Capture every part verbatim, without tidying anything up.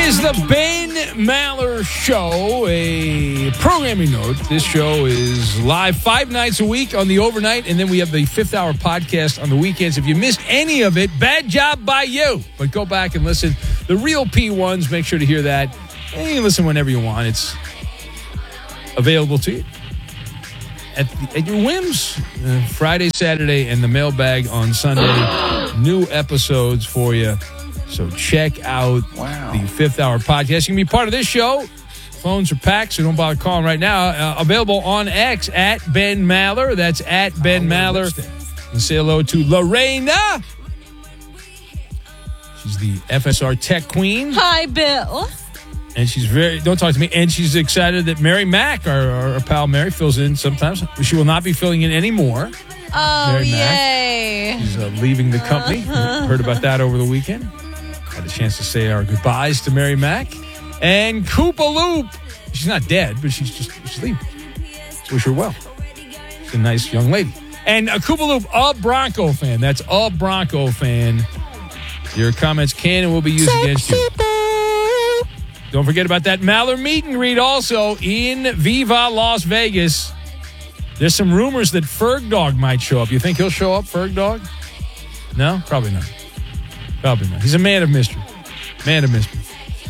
is the Ben Maller Show, a programming note. This show is live five nights a week on the overnight, and then we have the fifth hour podcast on the weekends. If you missed any of it, bad job by you. But go back and listen. The real P ones, make sure to hear that. And you can listen whenever you want. It's available to you at, the, at your whims. Uh, Friday, Saturday, and the mailbag on Sunday. New episodes for you. So check out wow. the fifth hour podcast. You can be part of this show. Phones are packed, so don't bother calling right now. Uh, available on X at Ben Maller. That's at Ben Maller. And say hello to Lorena. She's the F S R Tech Queen. Hi, Bill. And she's very, don't talk to me, and she's excited that Mary Mack, our, our pal Mary, fills in sometimes. She will not be filling in anymore. Oh, Mary yay. Mack. She's uh, leaving the company. Uh-huh. Heard about that over the weekend. Had a chance to say our goodbyes to Mary Mack. And Koopa Loop. She's not dead, but she's just she's leaving. So wish her well. She's a nice young lady. And a Koopa Loop, a Bronco fan. That's a Bronco fan. Your comments can and will be used against you. Don't forget about that Maller meet and greet also in Viva Las Vegas. There's some rumors that Ferg Dog might show up. You think he'll show up, Ferg Dog? No? Probably not. Probably not. He's a man of mystery. Man of mystery.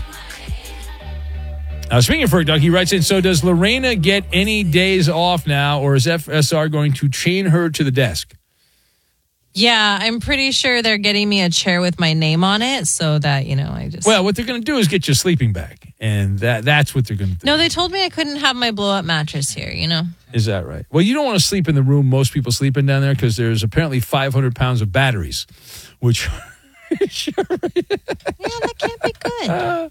Uh, speaking of Ferg Dog, he writes in, so does Lorena get any days off now, or is F S R going to chain her to the desk? Yeah, I'm pretty sure they're getting me a chair with my name on it so that, you know, I just... Well, what they're going to do is get you a sleeping bag, and that that's what they're going to do. No, they told me I couldn't have my blow-up mattress here, you know? Is that right? Well, you don't want to sleep in the room most people sleep in down there because there's apparently five hundred pounds of batteries, which... Sure. Yeah, that can't be good. Uh,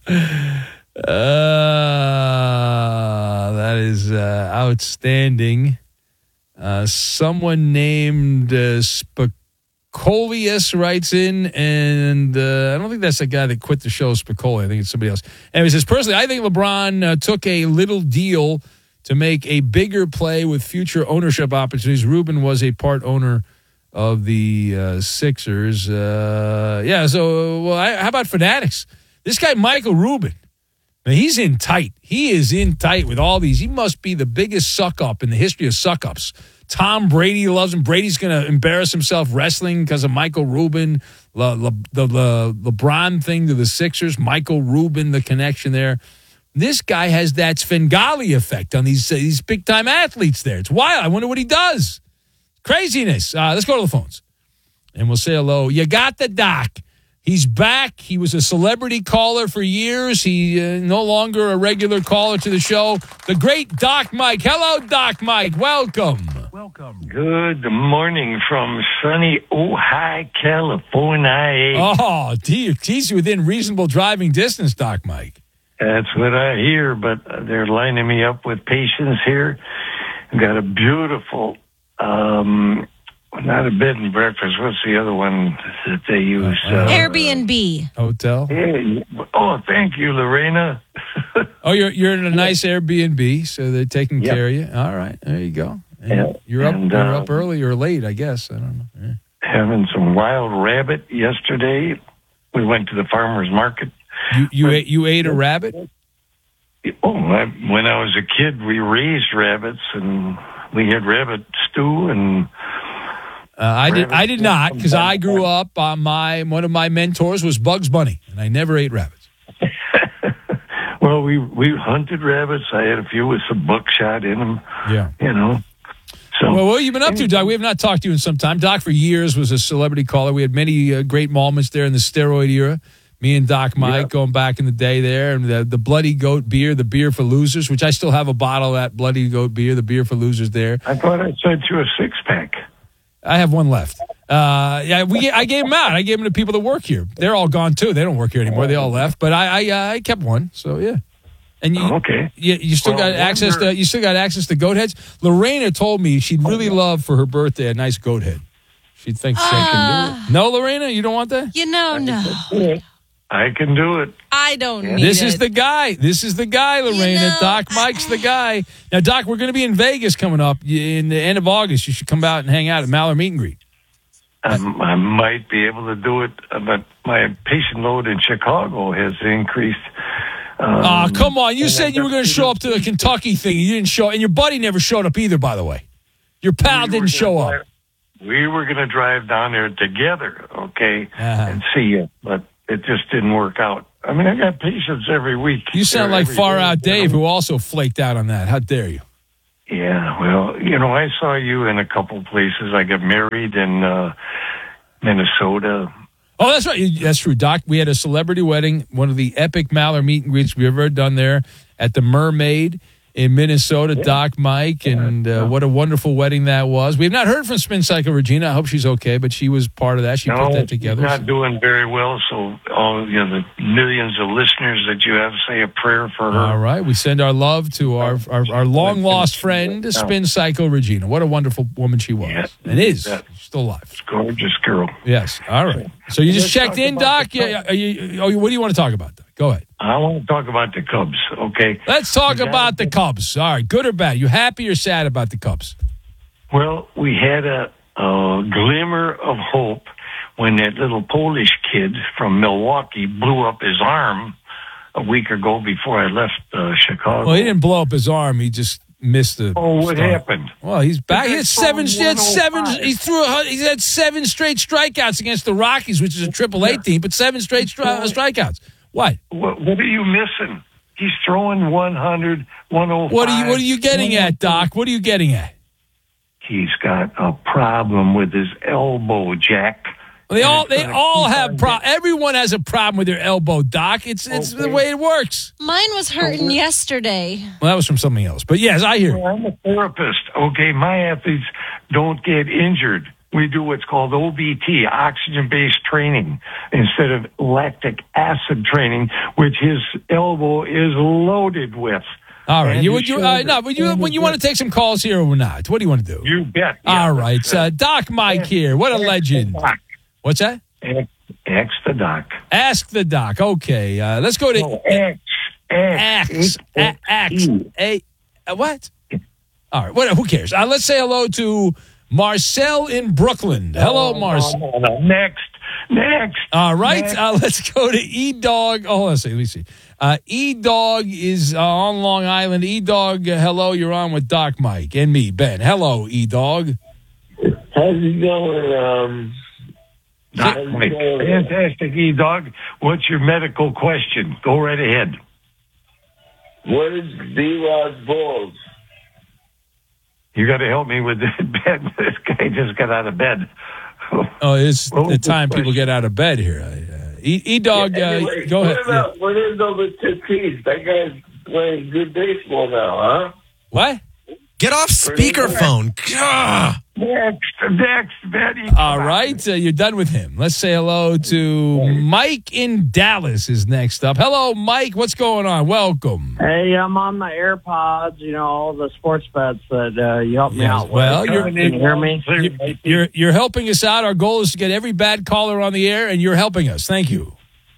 uh, that is uh, outstanding. Uh, someone named uh, Spicolius writes in, and uh, I don't think that's the guy that quit the show, Spicoli. I think it's somebody else. And he says, personally, I think LeBron uh, took a little deal to make a bigger play with future ownership opportunities. Rubin was a part owner of the uh, Sixers. Uh, yeah, so well, I, how about Fanatics? This guy, Michael Rubin, man, he's in tight. He is in tight with all these. He must be the biggest suck-up in the history of suck-ups. Tom Brady loves him. Brady's going to embarrass himself wrestling because of Michael Rubin. Le, Le, the Le, LeBron thing to the Sixers, Michael Rubin, the connection there. This guy has that Svengali effect on these, uh, these big-time athletes there. It's wild. I wonder what he does. Craziness. Uh, let's go to the phones. And we'll say hello. You got the doc. He's back. He was a celebrity caller for years. He uh, no longer a regular caller to the show. The great Doc Mike. Hello, Doc Mike. Welcome. Welcome. Good morning from sunny Ojai, California. Oh, geez, within reasonable driving distance, Doc Mike. That's what I hear, but they're lining me up with patients here. I've got a beautiful... Um, not a bed and breakfast. What's the other one that they use? Uh, uh, Airbnb. Hotel. Yeah. Oh, thank you, Lorena. Oh, you're you're in a nice Airbnb, so they're taking yep. care of you. All right, there you go. And yeah. You're up. And, you're uh, up early or late, I guess. I don't know. Yeah. Having some wild rabbit yesterday. We went to the farmer's market. You you but, ate you ate a rabbit? Oh, I, when I was a kid, we raised rabbits and. We had rabbit stew and. Uh, I did. I did not because I grew up on my one of my mentors was Bugs Bunny, and I never ate rabbits. Well, we we hunted rabbits. I had a few with some buckshot in them. Yeah, you know. So, well, what have you been up to, Doc? We have not talked to you in some time. Doc, for years, was a celebrity caller. We had many uh, great moments there in the steroid era. Me and Doc Mike yep. going back in the day there, and the, the Bloody Goat beer, the beer for losers, which I still have a bottle of that Bloody Goat beer, the beer for losers there. I thought I sent you a six pack. I have one left. Uh, yeah, we I gave them out. I gave them to people that work here. They're all gone too. They don't work here anymore. They all left. But I I, uh, I kept one. So yeah. And you, oh, okay. You, you still well, got access wonder... to you still got access to goat heads. Lorena told me she'd really love for her birthday a nice goat head. She'd think uh, she can do it. No, Lorena, you don't want that? You know, no. I can do it. I don't yeah. need this it. This is the guy. This is the guy, Lorena. You know, Doc Mike's the guy. Now, Doc, we're going to be in Vegas coming up in the end of August. You should come out and hang out at Maller Meet and Greet. Um, I might be able to do it, but my patient load in Chicago has increased. Um, Oh, come on. You and I said you were got going to show up to the Kentucky thing. You didn't show, and your buddy never showed up either, by the way. Your pal we were didn't show gonna up. drive- We were going to drive down there together, okay, Uh-huh. and see you, but it just didn't work out. I mean, I got patients every week. You sound Every like Far day, Out you know? Dave, who also flaked out on that. How dare you? Yeah, well, you know, I saw you in a couple places. I got married in uh, Minnesota. Oh, that's right. That's true, Doc. We had a celebrity wedding, one of the epic Maller meet and greets we've ever done there at the Mermaid in Minnesota, yeah. Doc, Mike, and uh, what a wonderful wedding that was. We have not heard from Spin Cycle Regina. I hope she's okay, but she was part of that. She no, put that together. She's not doing very well, so all you know, the millions of listeners that you have, say a prayer for her. All right. We send our love to our, our, our long-lost friend, Spin Cycle Regina. What a wonderful woman she was. Yeah, and is. She's still alive. Gorgeous girl. Yes. All right. So you just checked in, Doc? Yeah. Are you, oh, what do you want to talk about, Doc? Go ahead. I want to talk about the Cubs, okay? Let's talk about the Cubs. All right, good or bad? You happy or sad about the Cubs? Well, we had a, a glimmer of hope when that little Polish kid from Milwaukee blew up his arm a week ago before I left uh, Chicago. Well, he didn't blow up his arm. He just missed the Oh, what start. happened? Well, he's back. He had seven. He had seven. one oh five. He threw. A, he had seven straight strikeouts against the Rockies, which is a Triple A team, but seven straight stri- uh, strikeouts. What? what? What are you missing? He's throwing one hundred, one oh five. What are you? What are you getting at, Doc? What are you getting at? He's got a problem with his elbow, Jack. They all. They all have pro. Everyone has a problem with their elbow, Doc. It's it's Okay. the way it works. Mine was hurting yesterday. Well, that was from something else. But yes, I hear. Well, I'm a therapist. Okay, my athletes don't get injured. We do what's called O B T, oxygen-based training, instead of lactic acid training, which his elbow is loaded with. All right. And You, his you, uh, shoulder. no, but you, when you want to take some calls here or not? What do you want to do? You bet. All Yeah. right. Uh, Doc Mike here. What a Ask the legend. doc. What's that? Ask, ask the doc. Ask the Doc. Okay. Uh, let's go to No, X. X. X. X. A. uh, What? All right. What, who cares? Uh, let's say hello to Marcel in Brooklyn. Hello, No, Marcel. no, no, no. Next. Next. All right. Next. Uh, let's go to E Dog. Oh, hold on a second. Let me see. Uh, E Dog is uh, on Long Island. E Dog, uh, hello. You're on with Doc Mike and me, Ben. Hello, E Dog. How's it going? Um, Doc how's it Mike. going? Fantastic, E-Dog. What's your medical question? Go right ahead. What is B-Rod Bulls? You got to help me with this bed. This guy just got out of bed. Oh, it's What was the the time people question? get out of bed here. Uh, E E Dog, uh, Anyway, go what ahead. Yeah. About, What is over Tatis? That guy's playing good baseball now, huh? What? Get off speakerphone. Gah! Next, next, Betty. All right, uh, you're done with him. Let's say hello to Mike in Dallas is next up. Hello, Mike. What's going on? Welcome. Hey, I'm on my AirPods, you know, all the sports bets that uh, you helped me Yes, out with. well, you're- Can you hear me? You- You're you're helping us out. Our goal is to get every bad caller on the air, and you're helping us. Thank you.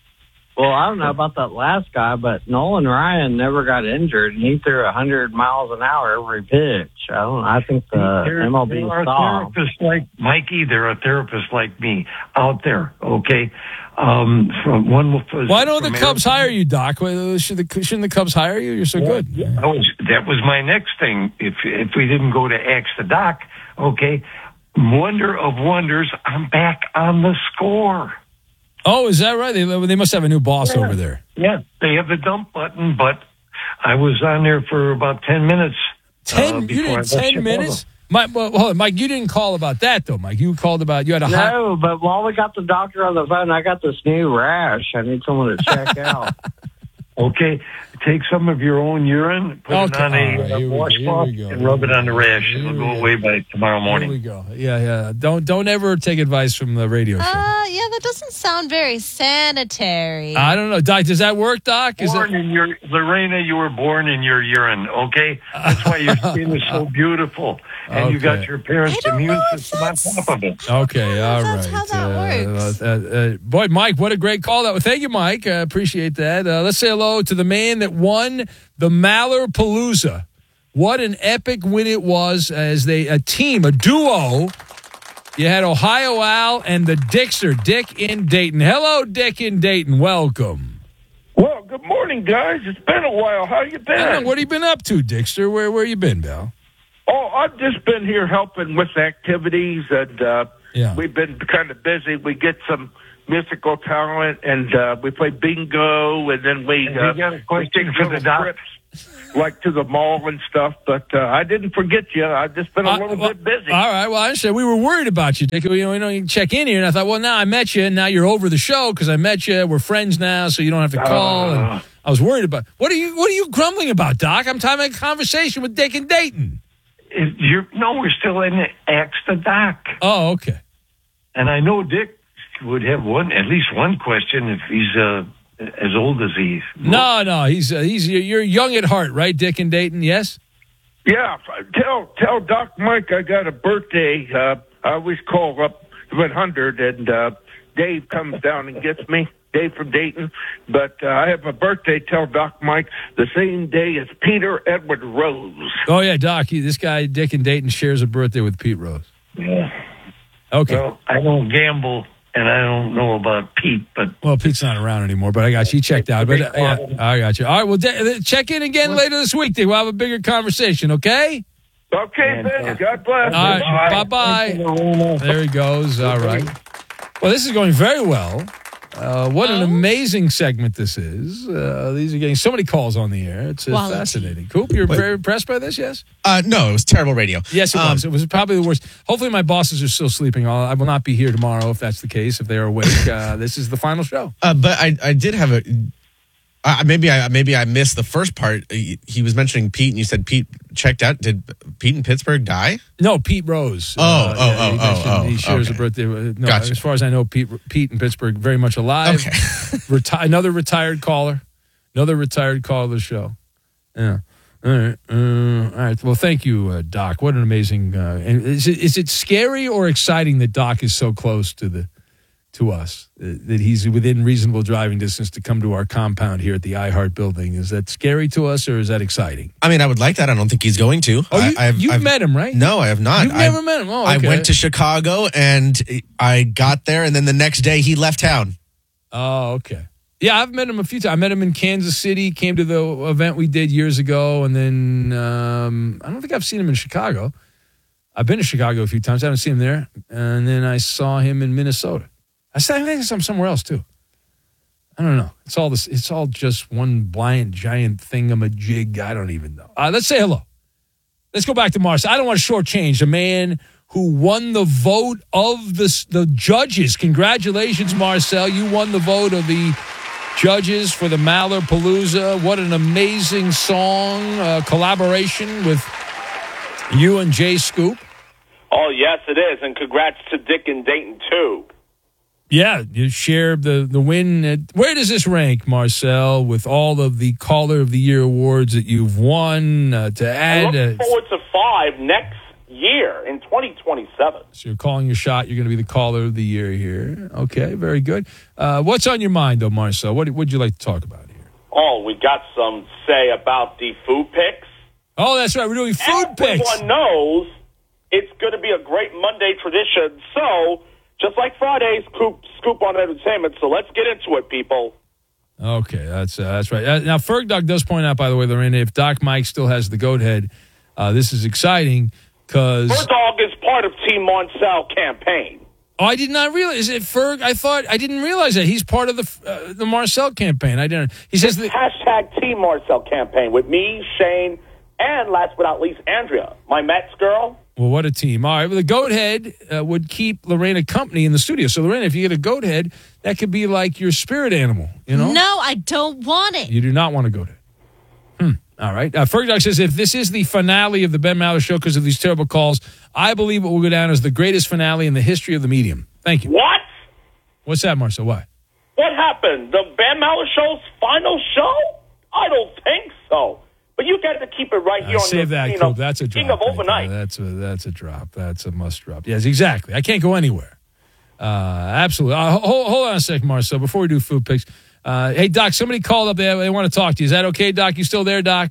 Well, I don't know about that last guy, but Nolan Ryan never got injured, and he threw one hundred miles an hour every pitch. I don't. I think the There- M L B there are saw him. therapists like Mikey. There are therapists like me out there. Okay, um, from one. Why don't the Cubs hire you, Doc? Well, Should the, shouldn't the Cubs hire you? You're so good. That was that was my next thing. If if we didn't go to Ask the Doc, okay. Wonder of wonders, I'm back on the score. Oh, is that right? They, they must have a new boss Yeah. over there. Yeah, they have the dump button, but I was on there for about ten minutes. Ten? uh, you before I did left ten Chicago. minutes? Mike, well, hold on, Mike. You didn't call about that though, Mike. You called about you had a hot. No, but while we got the doctor on the phone, I got this new rash. I need someone to check out. Okay, take some of your own urine, put it Okay, on all right, a here we- uh, here washcloth, we go. and rub it on the rash. Here It'll we go go. away by tomorrow Here we morning. go. Yeah, yeah. Don't don't ever take advice from the radio show. Uh, yeah, that doesn't sound very sanitary. I don't know, Doc. Does that work, Doc? Is Born that, in your Lorena, you were born in your urine. Okay, that's why your skin is so beautiful, and you got Okay. your parents' I don't immune know if system on that's- top of it. okay? All right. That's how that Uh, works. uh, uh, boy, Mike, what a great call that was. Thank you, Mike. I appreciate that. Uh, let's say hello to the man that won the Maller Palooza. What an epic win it was as they a team, a duo. You had Ohio Al and the Dixer, Dick in Dayton. Hello, Dick in Dayton. Welcome. Well, good good morning, guys. It's been a while. How you been? Hey, what have you been up to, Dixter? Where where you been, Bell? Oh, I've just been here helping with activities, and uh, Yeah. we've been kind of busy. We get some musical talent, and uh, we play bingo, and then we, Have uh, you got a we question take for little the doc? trips, like to the mall and stuff. But uh, I didn't forget you. I've just been a Uh, little well, bit busy. All right. Well, I understand. We were worried about you, Dick. You know, you know, you check in here, and I thought, well, now I met you, and now you're over the show because I met you. We're friends now, so you don't have to call. Uh. and I was worried about. What are you? What are you grumbling about, Doc? I'm having a conversation with Dick and Dayton. If you're, no, we're still in Ask the Doc. Oh, okay. And I know Dick would have one, at least one question if he's uh, as old as he is. No, no, he's uh, he's you're young at heart, right, Dick and Dayton? Yes. Yeah, tell tell Doc Mike I got a birthday. Uh, I always call up one hundred, and uh, Dave comes down and gets me. Dave from Dayton. But uh, I have a birthday, tell Doc Mike, the same day as Peter Edward Rose. Oh yeah, Doc. He, this guy, Dick and Dayton, shares a birthday with Pete Rose. Yeah. Okay. Well, I don't gamble, and I don't know about Pete, but Well, Pete's not around anymore, but I got you. He checked out. But uh, yeah, I got you. All right. Well, de- check in again later this week. Dick. We'll have a bigger conversation. Okay. Okay, Ben. God bless. All right. Bye bye. There he goes. All right. Well, this is going very well. Uh, what an amazing segment this is. Uh, these are getting so many calls on the air. It's uh, Quality. fascinating. Coop, you're very impressed by this, yes? Uh, no, it was terrible radio. Yes, it Um, was. It was probably the worst. Hopefully my bosses are still sleeping. I'll, I will not be here tomorrow if that's the case. If they are awake, uh, this is the final show. Uh, but I, I did have a. Uh, maybe I maybe I missed the first part. He, he was mentioning Pete, and you said Pete checked out. Did Pete in Pittsburgh die? No, Pete Rose. Oh, Uh, oh, yeah, oh, he oh, mentioned oh, He shares okay. a birthday. with- No, Gotcha. as far as I know, Pete Pete in Pittsburgh very much alive. Okay. Reti- another retired caller. Another retired caller of the show. Yeah. All right. Uh, all right. Well, thank you, uh, Doc. What an amazing. Uh, and is it is it scary or exciting that Doc is so close to the to us uh, that he's within reasonable driving distance to come to our compound here at the iHeart building? Is that scary to us or is that exciting? I mean, I would like that. I don't think he's going to. Oh, you, I, I've, you've I've, met him, right? No, I have not. You've I, never met him. Oh, I okay. went to Chicago and I got there, and then the next day he left town. Oh, okay. Yeah, I've met him a few times. I met him in Kansas City, came to the event we did years ago, and then um, I don't think I've seen him in Chicago. I've been to Chicago a few times. I haven't seen him there. And then I saw him in Minnesota. I saw- I think I saw him somewhere else, too. I don't know. It's all this. It's all just one blind, giant thingamajig. I don't even know. Uh, let's say hello. Let's go back to Marcel. I don't want to shortchange the man who won the vote of the, the judges. Congratulations, Marcel. You won the vote of the judges for the Mallarpalooza. What an amazing song, uh, collaboration with you and Jay Scoop. Oh, yes, it is. And congrats to Dick and Dayton, too. Yeah, you share the, the win. At, where does this rank, Marcel, with all of the Caller of the Year awards that you've won? Uh, to I add, look uh, forward to five next year in twenty twenty-seven. so you're calling your shot. You're going to be the Caller of the Year here. Okay, very good. Uh, what's on your mind, though, Marcel? What would you like to talk about here? Oh, we got some say about the food picks. Oh, that's right. We're doing food picks. Everyone knows it's going to be a great Monday tradition. So, just like Fridays, scoop, scoop on entertainment. So let's get into it, people. Okay, that's uh, that's right. Uh, now, Ferg Doc does point out, by the way, Lorena, if Doc Mike still has the goat head, uh, this is exciting because. Bird Dog is part of Team Marcel campaign. Oh, I did not realize. Is it Ferg? I thought I didn't realize that he's part of the uh, the Marcel campaign. I didn't. He says that. Hashtag Team Marcel campaign with me, Shane, and last but not least, Andrea, my Mets girl. Well, what a team! All right, well, the goat head uh, would keep Lorena company in the studio. So, Lorena, if you get a goat head, that could be like your spirit animal. You know? No, I don't want it. You do not want a goat head. Hmm. All right. Uh, Ferg Doc says if this is the finale of the Ben Maller Show because of these terrible calls, I believe it will go down as the greatest finale in the history of the medium. Thank you. What? What's that, Marcel? Why? What happened? The Ben Maller Show's final show? I don't think so. But you got to keep it right here Uh, on save the that, King Coop. of, That's a drop. King of Thank you. Overnight. That's a that's a drop. That's a must drop. Yes, exactly. I can't go anywhere. Uh, absolutely. Uh, hold, hold on a second, Marcel. Before we do food picks, uh, hey Doc, somebody called up there. They want to talk to you. Is that okay, Doc? You still there, Doc?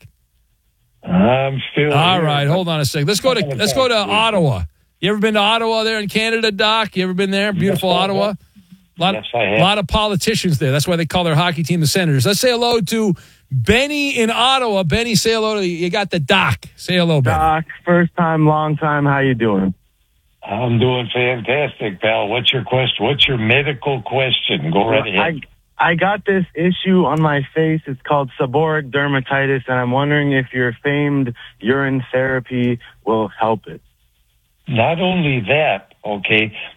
I'm still All here. right. Hold on a second. Let's go to let's go to Ottawa. You ever been to Ottawa there in Canada, Doc? You ever been there? Beautiful Ottawa. lot, Yes, I have. lot of politicians there. That's why they call their hockey team the Senators. Let's say hello to Benny in Ottawa. Benny, say hello to you. got the Doc. Say hello, Benny. Doc, first time, long time. How you doing? I'm doing fantastic, pal. What's your question? What's your medical question? Go right ahead. I I got this issue on my face. It's called seborrheic dermatitis, and I'm wondering if your famed urine therapy will help it. Not only that, okay,